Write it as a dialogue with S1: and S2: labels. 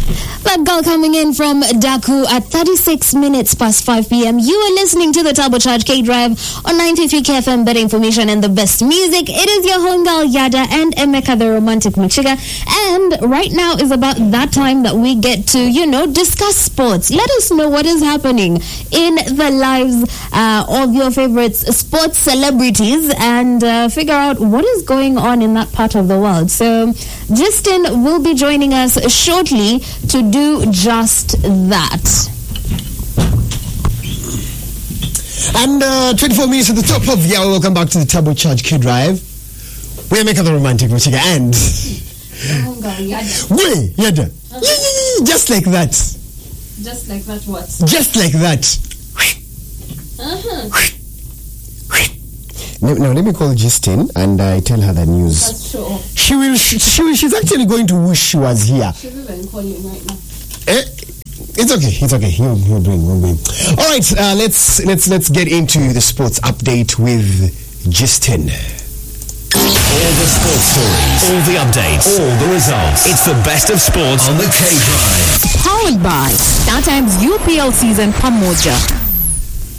S1: That goal coming in from Daku at 36 minutes past 5 p.m. You are listening to the Turbocharge K-Drive on 93 KFM, better information and the best music. It is your home girl Yada and Emeka the romantic Machiga. And right now is about that time that we get to, discuss sports. Let us know what is happening in the lives of your favorite sports celebrities and figure out what is going on in that part of the world. So Justin will be joining us shortly to do just that.
S2: And 24 minutes at the top of the hour. Welcome back to the Turbocharge K-Drive. We're making the romantic Machiga and Yada. Just like that.
S1: Just like that what?
S2: Just like that. Now let me call Justine and I tell her the news.
S1: That's true.
S2: She's actually going to wish she was here.
S1: She's even calling right now.
S2: It's okay. He'll bring. All right, let's get into the sports update with Justine.
S3: All the sports stories, all the updates, all the results. It's the best of sports on the K-Drive.
S4: Powered by StarTimes UPL season Pamoja.